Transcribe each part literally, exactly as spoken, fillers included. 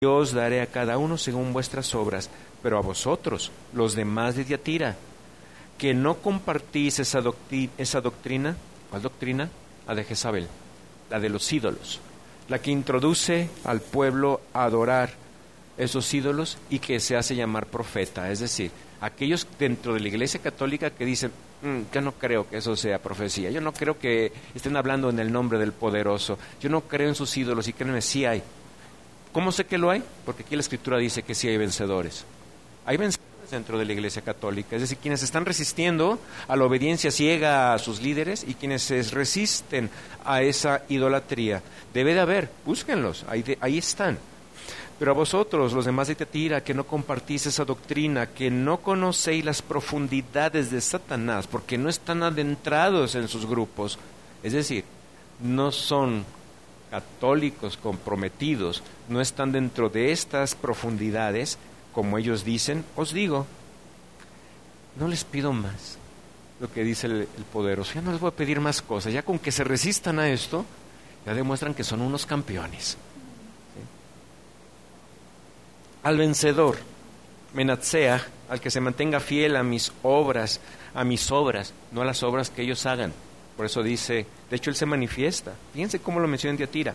yo os daré a cada uno según vuestras obras. Pero a vosotros, los demás de Tiatira, que no compartís esa, doctri- esa doctrina, ¿cuál doctrina? La de Jezabel, la de los ídolos, la que introduce al pueblo a adorar esos ídolos y que se hace llamar profeta. Es decir, aquellos dentro de la Iglesia Católica que dicen, mm, yo no creo que eso sea profecía, yo no creo que estén hablando en el nombre del poderoso, yo no creo en sus ídolos, y créanme, sí hay. ¿Cómo sé que lo hay? Porque aquí la Escritura dice que sí hay vencedores. Hay vencedores dentro de la Iglesia Católica, es decir, quienes están resistiendo a la obediencia ciega a sus líderes y quienes se resisten a esa idolatría. Debe de haber, búsquenlos, ahí, de, ahí están. Pero a vosotros, los demás de Tiatira, que no compartís esa doctrina, que no conocéis las profundidades de Satanás, porque no están adentrados en sus grupos, es decir, no son católicos comprometidos, no están dentro de estas profundidades, como ellos dicen, os digo, no les pido más, lo que dice el, el poderoso, ya no les voy a pedir más cosas, ya con que se resistan a esto, ya demuestran que son unos campeones. ¿Sí? Al vencedor, Menatsea, al que se mantenga fiel a mis obras, a mis obras, no a las obras que ellos hagan. Por eso dice, de hecho él se manifiesta, fíjense cómo lo menciona en Tiatira.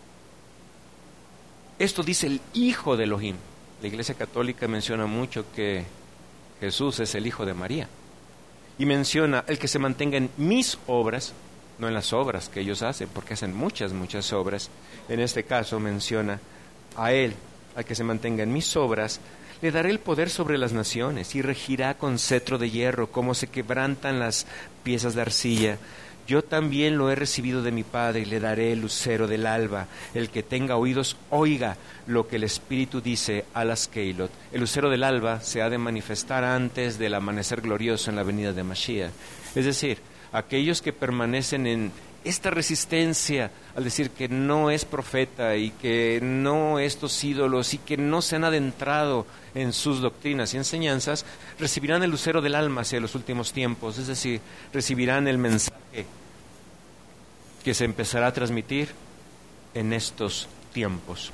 Esto dice el Hijo de Elohim. La Iglesia Católica menciona mucho que Jesús es el Hijo de María. Y menciona el que se mantenga en mis obras, no en las obras que ellos hacen, porque hacen muchas, muchas obras. En este caso menciona a él, al que se mantenga en mis obras, le daré el poder sobre las naciones y regirá con cetro de hierro, como se quebrantan las piezas de arcilla. Yo también lo he recibido de mi Padre y le daré el lucero del alba. El que tenga oídos, oiga lo que el Espíritu dice a las Keilot. El lucero del alba se ha de manifestar antes del amanecer glorioso en la venida de Mashiach. Es decir, aquellos que permanecen en esta resistencia al decir que no es profeta y que no estos ídolos y que no se han adentrado en sus doctrinas y enseñanzas, recibirán el lucero del alma hacia los últimos tiempos, es decir, recibirán el mensaje que se empezará a transmitir en estos tiempos.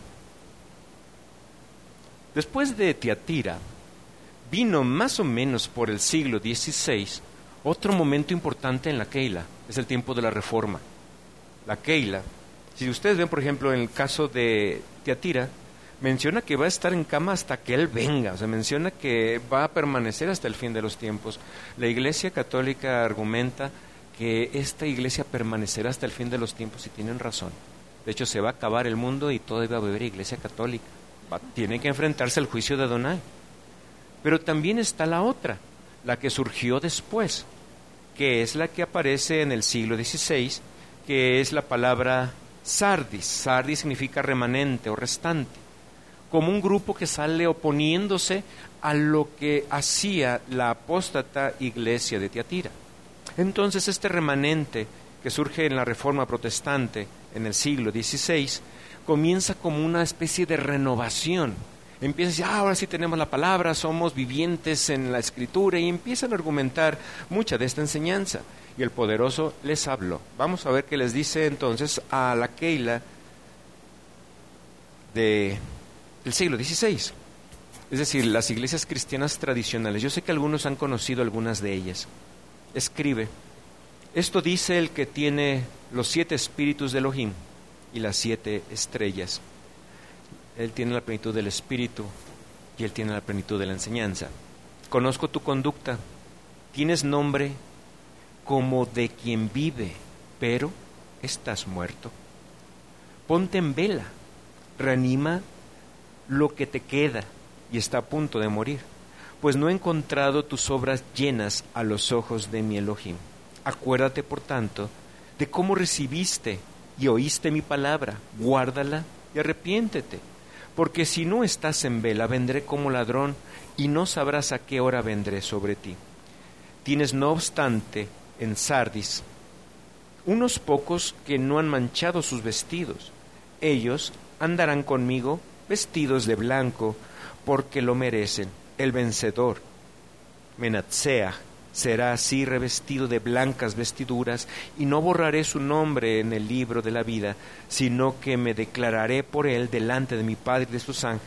Después de Tiatira, vino más o menos por el siglo dieciséis otro momento importante en la Keila, es el tiempo de la Reforma. La Keila, si ustedes ven por ejemplo en el caso de Tiatira, menciona que va a estar en cama hasta que Él venga, o sea, menciona que va a permanecer hasta el fin de los tiempos. La Iglesia Católica argumenta que esta iglesia permanecerá hasta el fin de los tiempos y tienen razón. De hecho, se va a acabar el mundo y todavía va a haber iglesia católica. Va, tiene que enfrentarse al juicio de Adonai. Pero también está la otra, la que surgió después, que es la que aparece en el siglo dieciséis, que es la palabra Sardis. Sardis significa remanente o restante, como un grupo que sale oponiéndose a lo que hacía la apóstata iglesia de Tiatira. Entonces este remanente que surge en la Reforma Protestante en el siglo dieciséis comienza como una especie de renovación. Empieza a decir, ah, ahora sí tenemos la palabra, somos vivientes en la Escritura, y empiezan a argumentar mucha de esta enseñanza. Y el poderoso les habló. Vamos a ver qué les dice entonces a la Keila de, del siglo dieciséis. Es decir, las iglesias cristianas tradicionales. Yo sé que algunos han conocido algunas de ellas. Escribe, esto dice el que tiene los siete espíritus de Elohim y las siete estrellas. Él tiene la plenitud del espíritu y él tiene la plenitud de la enseñanza. Conozco tu conducta, tienes nombre como de quien vive, pero estás muerto. Ponte en vela, reanima lo que te queda y está a punto de morir. Pues no he encontrado tus obras llenas a los ojos de mi Elohim. Acuérdate, por tanto, de cómo recibiste y oíste mi palabra, guárdala y arrepiéntete. Porque si no estás en vela, vendré como ladrón y no sabrás a qué hora vendré sobre ti. Tienes, no obstante, en Sardis unos pocos que no han manchado sus vestidos. Ellos andarán conmigo vestidos de blanco, porque lo merecen. El vencedor, Menatsea, será así revestido de blancas vestiduras, y no borraré su nombre en el libro de la vida, sino que me declararé por él delante de mi Padre y de sus ángeles.